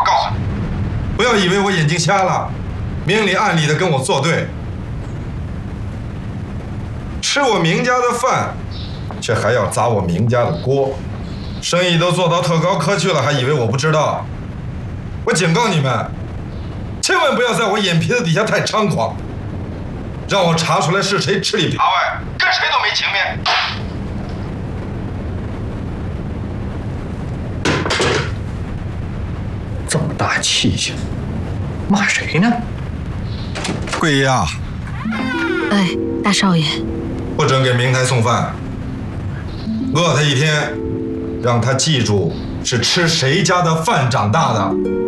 告诉你，不要以为我眼睛瞎了，明里暗里的跟我作对，吃我明家的饭，却还要砸我明家的锅，生意都做到特高科去了，还以为我不知道？我警告你们，千万不要在我眼皮子底下太猖狂，让我查出来是谁吃里扒外，跟谁都没情面。 这么大气性，骂谁呢？ 贵爷啊， 哎，大少爷， 不准给明台送饭，饿他一天，让他记住是吃谁家的饭长大的。